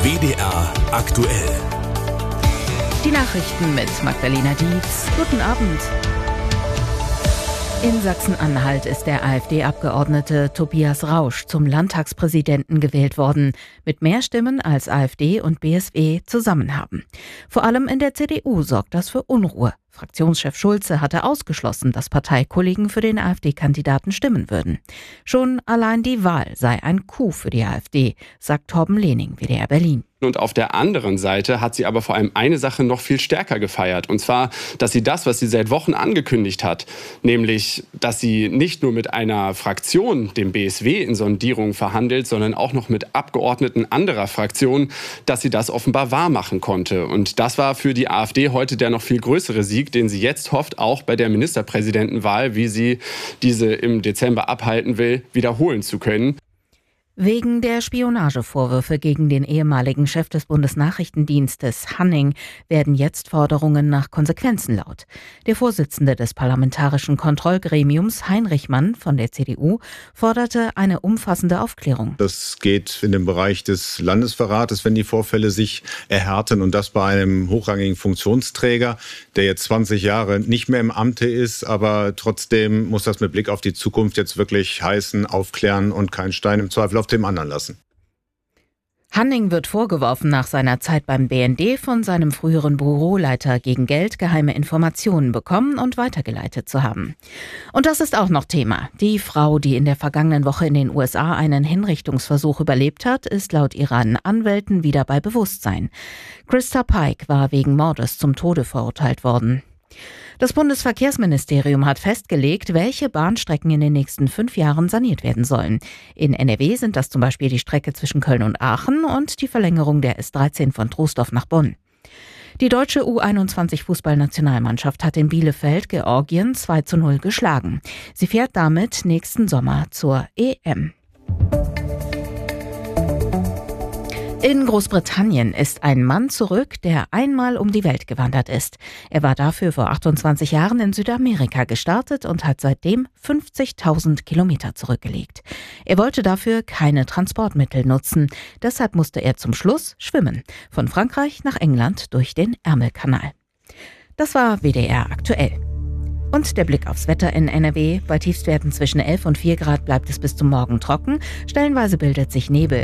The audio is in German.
WDR aktuell. Die Nachrichten mit Magdalena Dietz. Guten Abend. In Sachsen-Anhalt ist der AfD-Abgeordnete Tobias Rausch zum Landtagspräsidenten gewählt worden, mit mehr Stimmen als AfD und BSW zusammen haben. Vor allem in der CDU sorgt das für Unruhe. Fraktionschef Schulze hatte ausgeschlossen, dass Parteikollegen für den AfD-Kandidaten stimmen würden. Schon allein die Wahl sei ein Coup für die AfD, sagt Torben Lehning, WDR Berlin. Und auf der anderen Seite hat sie aber vor allem eine Sache noch viel stärker gefeiert. Und zwar, dass sie das, was sie seit Wochen angekündigt hat, nämlich, dass sie nicht nur mit einer Fraktion, dem BSW, in Sondierungen verhandelt, sondern auch noch mit Abgeordneten anderer Fraktionen, dass sie das offenbar wahrmachen konnte. Und das war für die AfD heute der noch viel größere Sieg, den sie jetzt hofft, auch bei der Ministerpräsidentenwahl, wie sie diese im Dezember abhalten will, wiederholen zu können. Wegen der Spionagevorwürfe gegen den ehemaligen Chef des Bundesnachrichtendienstes Hanning werden jetzt Forderungen nach Konsequenzen laut. Der Vorsitzende des Parlamentarischen Kontrollgremiums, Heinrich Mann von der CDU, forderte eine umfassende Aufklärung. Das geht in den Bereich des Landesverrates, wenn die Vorfälle sich erhärten, und das bei einem hochrangigen Funktionsträger, der jetzt 20 Jahre nicht mehr im Amte ist, aber trotzdem muss das mit Blick auf die Zukunft jetzt wirklich heißen, aufklären und keinen Stein im Zweifel auf dem anderen lassen. Hanning wird vorgeworfen, nach seiner Zeit beim BND von seinem früheren Büroleiter gegen Geld geheime Informationen bekommen und weitergeleitet zu haben. Und das ist auch noch Thema. Die Frau, die in der vergangenen Woche in den USA einen Hinrichtungsversuch überlebt hat, ist laut ihren Anwälten wieder bei Bewusstsein. Krista Pike war wegen Mordes zum Tode verurteilt worden. Das Bundesverkehrsministerium hat festgelegt, welche Bahnstrecken in den nächsten 5 Jahren saniert werden sollen. In NRW sind das zum Beispiel die Strecke zwischen Köln und Aachen und die Verlängerung der S13 von Troisdorf nach Bonn. Die deutsche U21-Fußballnationalmannschaft hat in Bielefeld Georgien 2:0 geschlagen. Sie fährt damit nächsten Sommer zur EM. In Großbritannien ist ein Mann zurück, der einmal um die Welt gewandert ist. Er war dafür vor 28 Jahren in Südamerika gestartet und hat seitdem 50.000 Kilometer zurückgelegt. Er wollte dafür keine Transportmittel nutzen. Deshalb musste er zum Schluss schwimmen. Von Frankreich nach England durch den Ärmelkanal. Das war WDR aktuell. Und der Blick aufs Wetter in NRW. Bei Tiefstwerten zwischen 11 und 4 Grad bleibt es bis zum Morgen trocken. Stellenweise bildet sich Nebel.